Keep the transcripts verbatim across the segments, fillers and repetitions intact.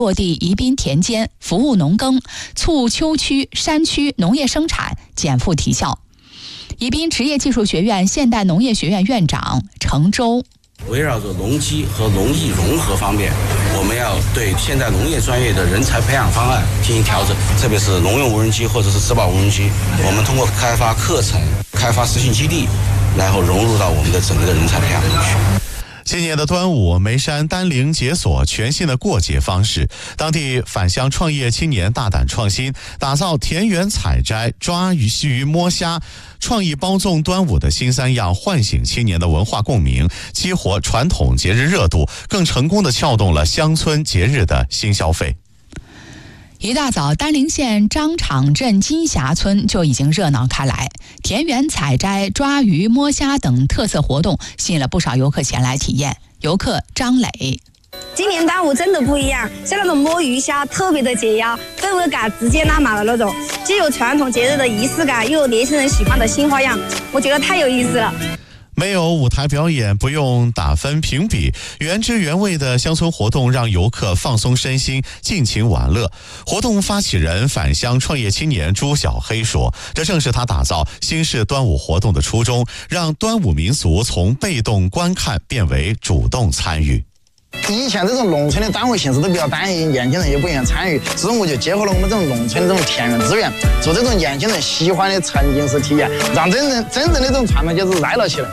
落地宜宾田间，服务农耕，促丘区、山区农业生产减负提效。宜宾职业技术学院现代农业学院院长程周， 围绕着农机和农艺融合方面，我们要对现代农业专业的人才培养方案进行调整，特别是农用无人机或者是植保无人机，我们通过开发课程、开发实训基地，然后融入到我们的整个的人才培养中去。 今年的端午，眉山丹陵解锁全新的过节方式，当地返乡创业青年大胆创新，打造田园采摘、抓鱼、鱼摸虾、创意包粽端午的新三样，唤醒青年的文化共鸣，激活传统节日热度，更成功地撬动了乡村节日的新消费。 一大早，丹陵县张场镇金霞村就已经热闹开来，田园采摘、抓鱼、摸虾等特色活动吸引了不少游客前来体验。游客张磊， 今年端午真的不一样，像那种摸鱼虾特别的解压，氛围感直接拉满了那种，既有传统节日的仪式感，又有年轻人喜欢的新花样，我觉得太有意思了。 没有舞台表演，不用打分评比，原汁原味的乡村活动让游客放松身心，尽情玩乐。活动发起人返乡创业青年朱小黑说，这正是他打造新式端午活动的初衷，让端午民俗从被动观看变为主动参与。 以前这种农村的端午形式都比较单一，年轻人也不愿意参与，之后我就结合了我们这种农村的这种田园资源，做这种年轻人喜欢的沉浸式体验，让真正真正的这种传统节日热闹起来。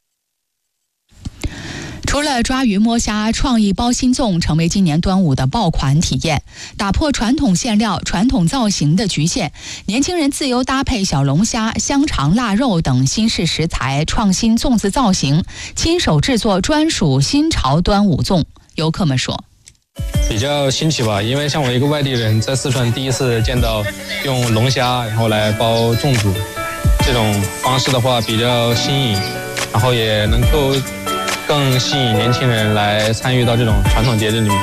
除了抓鱼摸虾，创意包心粽成为今年端午的爆款体验，打破传统馅料、传统造型的局限，年轻人自由搭配小龙虾、香肠、腊肉等新式食材，创新粽子造型，亲手制作专属新潮端午粽。游客们说， 比较新奇吧，因为像我一个外地人，在四川第一次见到用龙虾然后来包粽子，这种方式的话比较新颖，然后也能够更吸引年轻人来参与到这种传统节日里面。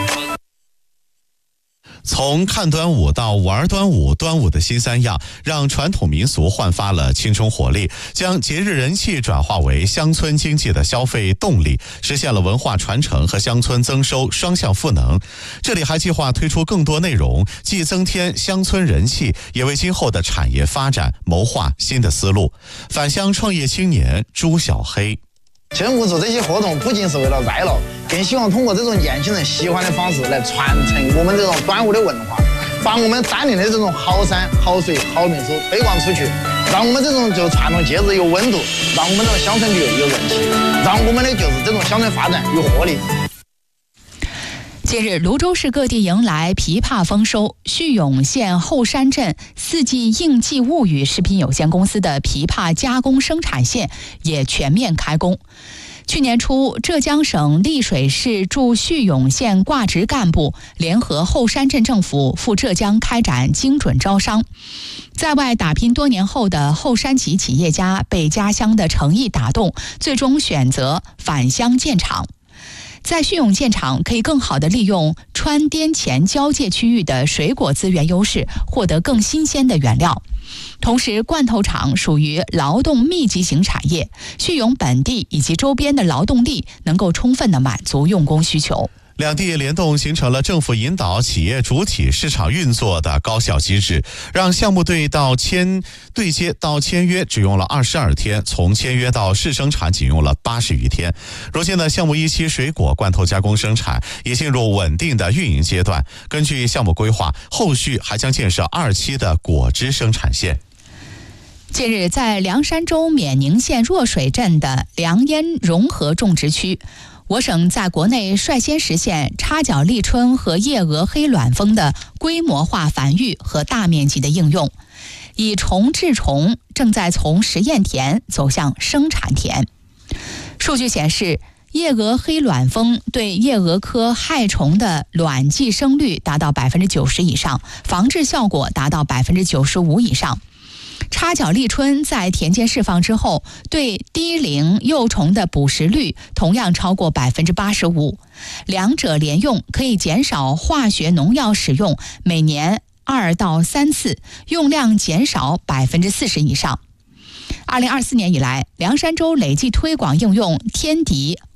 从看端午到玩端午，端午的新三样让传统民俗焕发了青春活力，将节日人气转化为乡村经济的消费动力，实现了文化传承和乡村增收双向赋能。这里还计划推出更多内容，既增添乡村人气，也为今后的产业发展谋划新的思路。返乡创业青年朱小黑， 其实我做这些活动不仅是为了热闹，更希望通过这种年轻人喜欢的方式来传承我们这种端午的文化，把我们丹陵的这种好山好水好民俗推广出去，让我们这种就传统节日有温度，让我们这种乡村旅游有人气，让我们的就是这种乡村发展有活力。 近日，泸州市各地迎来枇杷丰收，叙永县后山镇四季应季物语食品有限公司的枇杷加工生产线也全面开工。去年初，浙江省丽水市驻叙永县挂职干部联合后山镇政府赴浙江开展精准招商。在外打拼多年后的后山籍企业家被家乡的诚意打动，最终选择返乡建厂。在叙永建厂，可以更好地利用川滇黔交界区域的水果资源优势，获得更新鲜的原料。同时，罐头厂属于劳动密集型产业，叙永本地以及周边的劳动力能够充分地满足用工需求。 两地联动形成了政府引导企业主体市场运作的高效机制，让项目对到签对接到签约只用了二十二天，从签约到试生产仅用了八十余天。如今的项目一期水果罐头加工生产已进入稳定的运营阶段，根据项目规划，后续还将建设二期的果汁生产线。 近日，在凉山州冕宁县弱水镇的凉烟融合种植区，我省在国内率先实现插角立春和夜蛾黑卵蜂的规模化繁育和大面积的应用，以虫治虫，正在从实验田走向生产田。数据显示，夜蛾黑卵蜂对夜蛾科害虫的卵寄生率达到百分之九十以上，防治效果达到百分之九十五以上。插角立春在田间释放之后，对低龄幼虫的捕食率同样超过百分之八十五，两者联用可以减少化学农药使用，每年二到三次，用量减少百分之四十以上。二零二四年以来，凉山州累计推广应用天敌、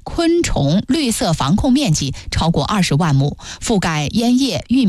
昆虫绿色防控面积超过二十万亩，覆盖烟叶、玉米